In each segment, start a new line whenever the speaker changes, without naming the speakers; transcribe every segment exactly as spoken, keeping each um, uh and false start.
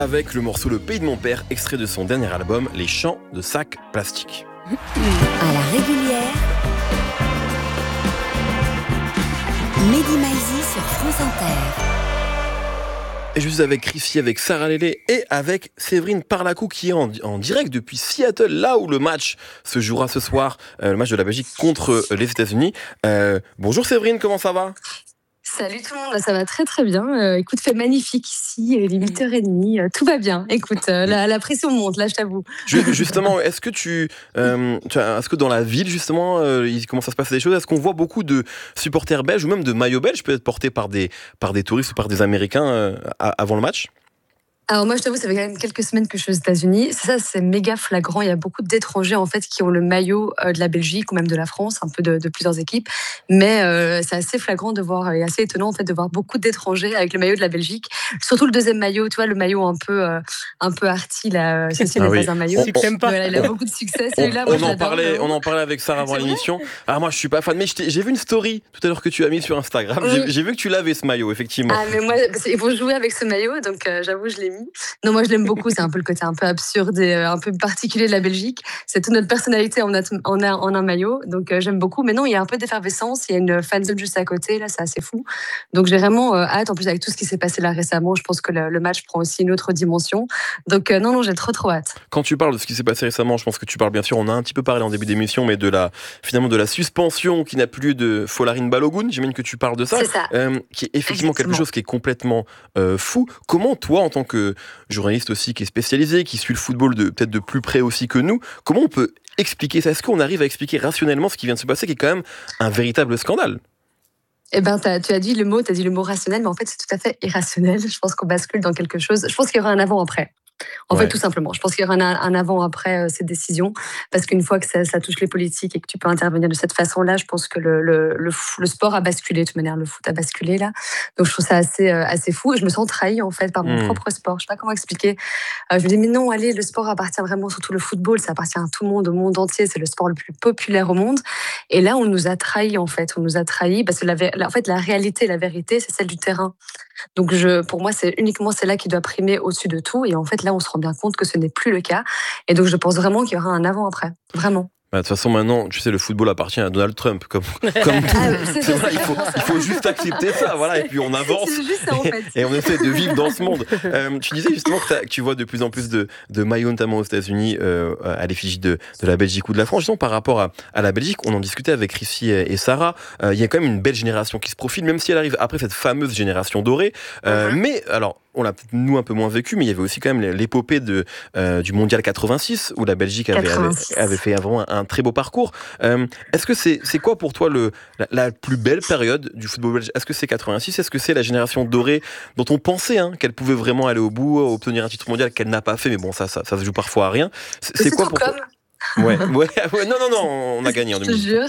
Avec le morceau Le Pays de mon père, extrait de son dernier album, Les Chants de Sac Plastique.
À la régulière, Mehdi Maizi sur France Inter.
Et je suis avec Chrissy, avec Sarah Lélé et avec Séverine Parlacou qui est en, en direct depuis Seattle, là où le match se jouera ce soir, euh, le match de la Belgique contre les États-Unis. Euh, bonjour Séverine, comment ça va ?
Salut tout le monde, ça va très très bien. Euh, écoute, fait magnifique ici, il est huit heures trente, euh, tout va bien. Écoute, euh, la, la pression monte, là je t'avoue.
Justement, est-ce que tu, euh, tu est-ce que dans la ville justement, euh, il commence à se passer des choses ? Est-ce qu'on voit beaucoup de supporters belges ou même de maillots belges peut-être portés par des, par des touristes ou par des Américains euh, avant le match ?
Alors moi je t'avoue, ça fait quand même quelques semaines que je suis aux États-Unis. C'est ça, c'est méga flagrant. Il y a beaucoup d'étrangers en fait qui ont le maillot de la Belgique ou même de la France, un peu de, de plusieurs équipes. Mais euh, c'est assez flagrant de voir et assez étonnant en fait de voir beaucoup d'étrangers avec le maillot de la Belgique. Surtout le deuxième maillot, tu vois, le maillot un peu euh, un peu arty là. Ceci
ah
n'est
oui.
pas un maillot.
On, on,
voilà, il a beaucoup de succès. Celui-là,
on,
moi,
on en parlait, on en parlait avec Sarah avant l'émission. Ah moi je suis pas fan, mais j'ai vu une story tout à l'heure que tu as mis sur Instagram. Oui. J'ai, j'ai vu que tu l'avais ce maillot effectivement.
Ah mais moi, ils vont jouer avec ce maillot, donc euh, j'avoue je l'ai mis. Non moi je l'aime beaucoup, c'est un peu le côté un peu absurde et un peu particulier de la Belgique. C'est toute notre personnalité en, a, en, a, en un maillot, donc euh, j'aime beaucoup. Mais non, il y a un peu d'effervescence, il y a une fanzone juste à côté, là, c'est assez fou. Donc j'ai vraiment euh, hâte, en plus avec tout ce qui s'est passé là récemment, je pense que le, le match prend aussi une autre dimension. Donc euh, non, non, j'ai trop trop hâte.
Quand tu parles de ce qui s'est passé récemment, je pense que tu parles bien sûr, on a un petit peu parlé en début d'émission, mais de la, finalement de la suspension qui n'a plus lieu de Folarin Balogun, j'imagine que tu parles de ça,
c'est ça.
Euh, qui est effectivement Exactement. quelque chose qui est complètement euh, fou. Comment toi, en tant que journaliste aussi qui est spécialisé, qui suit le football de, peut-être de plus près aussi que nous, comment on peut expliquer ça ? Est-ce qu'on arrive à expliquer rationnellement ce qui vient de se passer, qui est quand même un véritable scandale ?
Eh ben, tu as dit le mot, tu as dit le mot rationnel, mais en fait, c'est tout à fait irrationnel. Je pense qu'on bascule dans quelque chose. Je pense qu'il y aura un avant-après. En ouais. fait, tout simplement. Je pense qu'il y aura un, un avant-après euh, ces décisions, parce qu'une fois que ça, ça touche les politiques et que tu peux intervenir de cette façon-là, je pense que le, le, le, le sport a basculé, de toute manière, le foot a basculé là. Donc, je trouve ça assez, euh, assez fou. Et je me sens trahie, en fait, par mon mmh. propre sport. Je ne sais pas comment expliquer. Euh, je me dis, mais non, allez, le sport appartient vraiment, surtout le football, ça appartient à tout le monde, au monde entier. C'est le sport le plus populaire au monde. Et là, on nous a trahis, en fait. On nous a trahis, parce que la, la, en fait, la réalité, la vérité, c'est celle du terrain. Donc, je, pour moi, c'est uniquement celle-là qui doit primer au-dessus de tout. Et en fait, là, on se rend bien compte que ce n'est plus le cas. Et donc, je pense vraiment qu'il y aura un avant-après. Vraiment.
De toute façon, maintenant, tu sais, le football appartient à Donald Trump, comme, comme tout. Ah, c'est c'est vrai, il, faut, il faut juste accepter ça, voilà, et puis on avance.
C'est juste ça, en fait.
Et, et on essaie de vivre dans ce monde. Euh, tu disais justement que, que tu vois de plus en plus de, de maillots, notamment aux États-Unis, euh, à l'effigie de, de la Belgique ou de la France. Justement, par rapport à, à la Belgique, on en discutait avec Chrissy et, et Sarah. Euh, il y a quand même une belle génération qui se profile, même si elle arrive après cette fameuse génération dorée. Euh, uh-huh. Mais, alors, on l'a peut-être nous un peu moins vécu, mais il y avait aussi quand même l'épopée de, euh, du mondial quatre-vingt-six, où la Belgique avait, avait, avait fait vraiment un, un très beau parcours. Euh, est-ce que c'est, c'est quoi pour toi le, la, la plus belle période du football belge ? Est-ce que c'est quatre-vingt-six ? Est-ce que c'est la génération dorée dont on pensait hein, qu'elle pouvait vraiment aller au bout, obtenir un titre mondial qu'elle n'a pas fait, mais bon, ça, ça, ça se joue parfois à rien. C'est, c'est,
c'est
quoi pour
comme...
toi ? Ouais, ouais, ouais, non, non, non, on a gagné en deux mille.
Je te jure.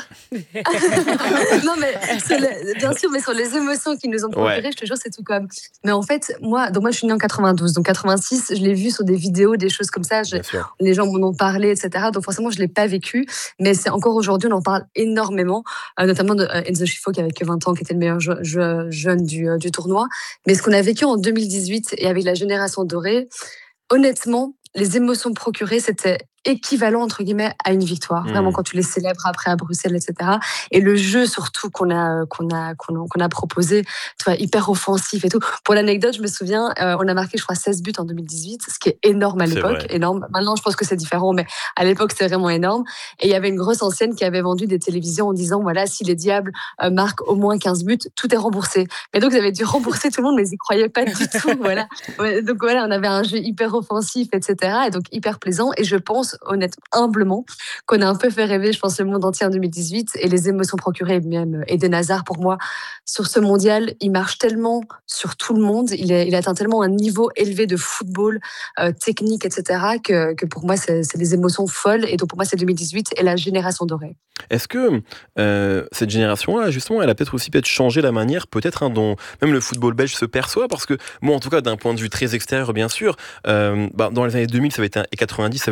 Non, mais le, bien sûr, mais sur les émotions qui nous ont procuré, ouais. je te jure, c'est tout comme. Mais en fait, moi, donc moi, je suis née en quatre-vingt-douze, donc quatre-vingt-six, je l'ai vu sur des vidéos, des choses comme ça. Je, les gens m'en ont parlé, et cetera. Donc forcément, je l'ai pas vécu, mais c'est encore aujourd'hui, on en parle énormément, euh, notamment de euh, Enzo Scifo qui avait que vingt ans, qui était le meilleur je, je, jeune du, euh, du tournoi. Mais ce qu'on a vécu en deux mille dix-huit et avec la génération dorée, honnêtement, les émotions procurées, c'était équivalent entre guillemets à une victoire. Mmh. Vraiment quand tu les célèbres après à Bruxelles, et cetera. Et le jeu surtout qu'on a qu'on a qu'on a, qu'on a proposé, tu vois, hyper offensif et tout. Pour l'anecdote, je me souviens, euh, on a marqué je crois seize buts en deux mille dix-huit, ce qui est énorme à l'époque, énorme. Maintenant, je pense que c'est différent, mais à l'époque c'était vraiment énorme. Et il y avait une grosse ancienne qui avait vendu des télévisions en disant voilà, si les Diables euh, marquent au moins quinze buts, tout est remboursé. Et donc ils avaient dû rembourser tout le monde, mais ils y croyaient pas du tout. Voilà. Donc voilà, on avait un jeu hyper offensif, et cetera. Et donc hyper plaisant. Et je pense honnêtement, humblement, qu'on a un peu fait rêver, je pense, le monde entier en deux mille dix-huit et les émotions procurées, même Eden Hazard, pour moi, sur ce mondial, il marche tellement sur tout le monde, il, est, il atteint tellement un niveau élevé de football, euh, technique, et cetera, que, que pour moi, c'est, c'est des émotions folles. Et donc, pour moi, c'est deux mille dix-huit et la génération dorée.
Est-ce que euh, cette génération-là, justement, elle a peut-être aussi peut-être changé la manière, peut-être, hein, dont même le football belge se perçoit ? Parce que, moi, en tout cas, d'un point de vue très extérieur, bien sûr, euh, bah, dans les années deux mille ça avait été un, et quatre-vingt-dix, ça avait été un peu plus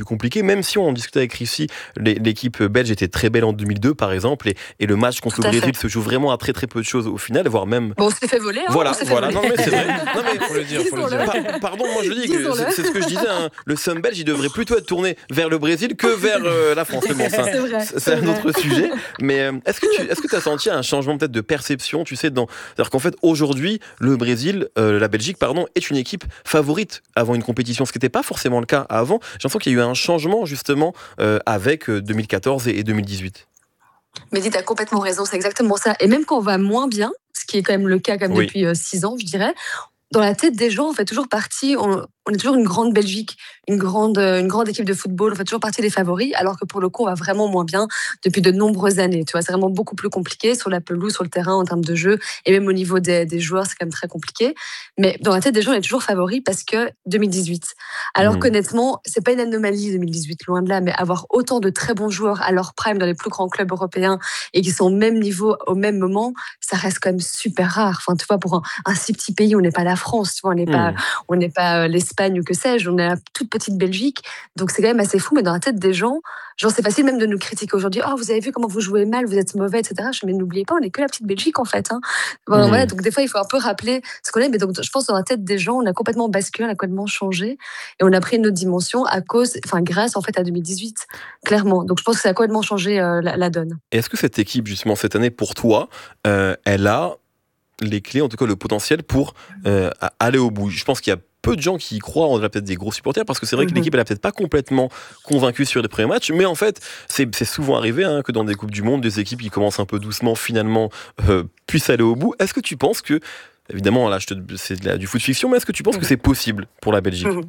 plus compliqué, même si on en discutait avec Chrissy, l'équipe belge était très belle en deux mille deux par exemple, et, et le match contre le Brésil se joue vraiment à très très peu de choses au final, voire même...
Bon, on s'est fait voler, hein,
Voilà, voilà,
voler.
non mais c'est vrai, non mais faut le dire, faut le dire. Pa- pardon, moi je dis que c'est, c'est ce que je disais, hein. Le Sun belge, il devrait plutôt être tourné vers le Brésil que vers euh, la France, c'est bon, ça,
c'est, vrai,
c'est,
c'est
un
vrai.
autre sujet, mais euh, est-ce que tu est-ce que tu as senti un changement peut-être de perception, tu sais, dans... c'est-à-dire qu'en fait aujourd'hui, le Brésil, euh, la Belgique, pardon, est une équipe favorite avant une compétition, ce qui n'était pas forcément le cas avant. J'ai l'impression qu'il y a eu un changement justement euh, avec euh, deux mille quatorze et, et deux mille dix-huit.
Mais dis, t'as complètement raison, c'est exactement ça. Et même quand on va moins bien, ce qui est quand même le cas quand même
Oui.
depuis euh, six ans, je dirais, dans la tête des gens, on fait toujours partie, on, on est toujours une grande Belgique, une grande, une grande équipe de football, on fait toujours partie des favoris, alors que pour le coup, on va vraiment moins bien depuis de nombreuses années. Tu vois, c'est vraiment beaucoup plus compliqué sur la pelouse, sur le terrain, en termes de jeu, et même au niveau des, des joueurs, c'est quand même très compliqué. Mais dans la tête des gens, on est toujours favoris parce que deux mille dix-huit. Alors mmh. qu'honnêtement, c'est pas une anomalie deux mille dix-huit, loin de là, mais avoir autant de très bons joueurs à leur prime dans les plus grands clubs européens et qui sont au même niveau, au même moment, ça reste quand même super rare. Enfin, tu vois, pour un, un si petit pays, on n'est pas la France, tu vois, on n'est mmh. pas, on n'est pas l'Espagne ou que sais-je, on est la toute petite Belgique, donc c'est quand même assez fou. Mais dans la tête des gens, genre c'est facile même de nous critiquer aujourd'hui. Oh, vous avez vu comment vous jouez mal, vous êtes mauvais, et cetera. Je mais n'oubliez pas, on n'est que la petite Belgique en fait. Hein. Bon, mmh. Voilà, donc des fois il faut un peu rappeler ce qu'on est. Mais donc je pense que dans la tête des gens, on a complètement basculé, on a complètement changé et on a pris une autre dimension à cause, enfin grâce en fait à deux mille dix-huit, clairement. Donc je pense que ça a complètement changé euh, la, la donne.
Et est-ce que cette équipe justement cette année pour toi, euh, elle a les clés, en tout cas le potentiel pour euh, aller au bout? Je pense qu'il y a peu de gens qui y croient, on a peut-être des gros supporters, parce que c'est vrai que mmh. l'équipe, elle n'a peut-être pas complètement convaincu sur les premiers matchs, mais en fait, c'est, c'est souvent arrivé hein, que dans des Coupes du Monde, des équipes qui commencent un peu doucement, finalement, euh, puissent aller au bout. Est-ce que tu penses que, évidemment, là, je te, c'est de la, du foot fiction, mais est-ce que tu penses mmh. que c'est possible pour la Belgique? mmh.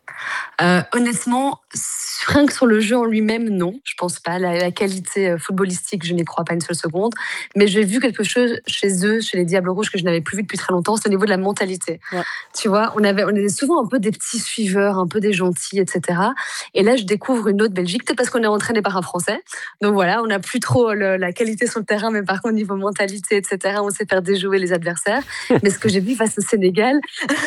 Euh, honnêtement, rien que sur le jeu en lui-même, non, je pense pas. La, la qualité footballistique, je n'y crois pas une seule seconde. Mais j'ai vu quelque chose chez eux, chez les Diables Rouges, que je n'avais plus vu depuis très longtemps, c'est au niveau de la mentalité. Ouais. Tu vois, on avait, on était souvent un peu des petits suiveurs, un peu des gentils, et cetera. Et là, je découvre une autre Belgique, peut-être parce qu'on est entraîné par un Français. Donc voilà, on n'a plus trop le, la qualité sur le terrain, mais par contre, au niveau mentalité, et cetera, on sait faire déjouer les adversaires. Mais ce que j'ai vu face au Sénégal,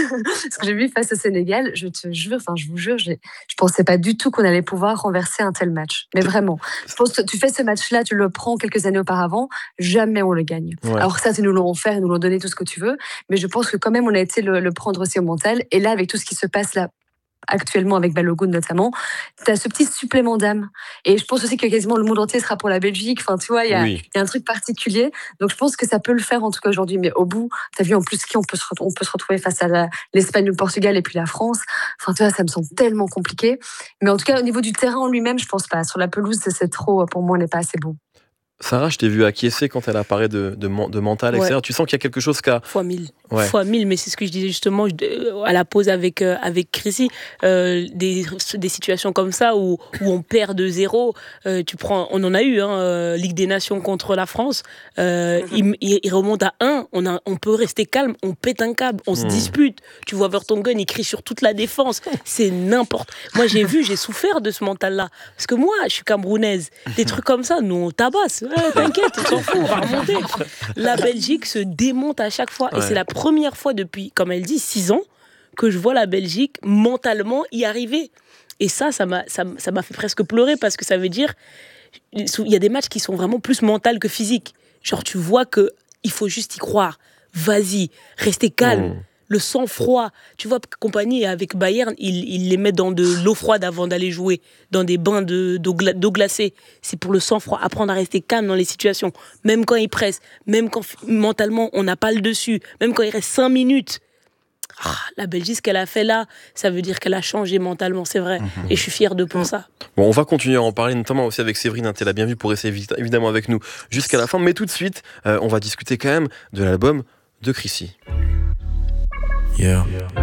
ce que j'ai vu face au Sénégal, je te jure, enfin, je vous jure, j'ai, je pensais pas du tout qu'on allait pouvoir renverser un tel match. Mais vraiment, je pense que tu fais ce match-là, tu le prends quelques années auparavant, jamais on le gagne. Ouais. Alors ça, ils nous l'ont offert, ils nous l'ont donné, tout ce que tu veux, mais je pense que quand même, on a été le, le prendre aussi au mental. Et là, avec tout ce qui se passe là, actuellement avec Balogun notamment, tu as ce petit supplément d'âme. Et je pense aussi que quasiment le monde entier sera pour la Belgique. Enfin, tu vois, il y, oui. y a un truc particulier. Donc, je pense que ça peut le faire en tout cas aujourd'hui. Mais au bout, tu as vu en plus qui on peut se, on peut se retrouver face à la, l'Espagne, le Portugal et puis la France. Enfin, tu vois, ça me semble tellement compliqué. Mais en tout cas, au niveau du terrain en lui-même, je pense pas. Sur la pelouse, c'est, c'est trop, pour moi, on n'est pas assez bon.
Sarah, je t'ai vu acquiescer quand elle a parlé de, de, de mental, ouais. et cetera. Tu sens qu'il y a quelque chose qu'à...
Fois mille. Ouais. Fois mille, mais c'est ce que je disais justement à la pause avec, euh, avec Chrissy. Euh, des, des situations comme ça où, où on perd de zéro. Euh, tu prends, on en a eu, hein, euh, Ligue des Nations contre la France. Euh, mm-hmm. il, il remonte à un. On, a, on peut rester calme, on pète un câble, on mm. se dispute. Tu vois Vertonghen, il crie sur toute la défense. C'est n'importe. Moi, j'ai vu, j'ai souffert de ce mental-là. Parce que moi, je suis camerounaise. Des trucs comme ça, nous, on tabasse. Ouais, t'inquiète, on s'en fout, on va remonter. La Belgique se démonte à chaque fois. Ouais. Et c'est la première fois depuis, comme elle dit, six ans, que je vois la Belgique mentalement y arriver. Et ça, ça m'a, ça, ça m'a fait presque pleurer parce que ça veut dire il y a des matchs qui sont vraiment plus mentaux que physiques. Genre, tu vois qu'il faut juste y croire. Vas-y, restez calme. Mmh. Le sang-froid. Tu vois, Compagnie, avec Bayern, ils, ils les mettent dans de l'eau froide avant d'aller jouer, dans des bains de, d'eau, gla- d'eau glacée. C'est pour le sang-froid, apprendre à rester calme dans les situations. Même quand ils pressent, même quand mentalement, on n'a pas le dessus, même quand il reste cinq minutes. Ah, la Belgique, ce qu'elle a fait là, ça veut dire qu'elle a changé mentalement, c'est vrai. Mmh. Et je suis fière de pour ça.
Bon, on va continuer à en parler, notamment aussi avec Séverine, hein, t'es la bienvenue pour rester évidemment avec nous jusqu'à la fin. Mais tout de suite, euh, on va discuter quand même de l'album de Chrissy.
Yeah.